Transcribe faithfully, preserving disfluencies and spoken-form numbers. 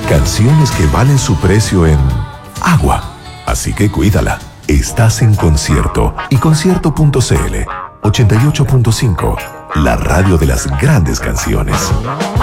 Canciones que valen su precio en agua. Así que cuídala. Estás en Concierto y concierto punto c l ochenta y ocho punto cinco, la radio de las grandes canciones.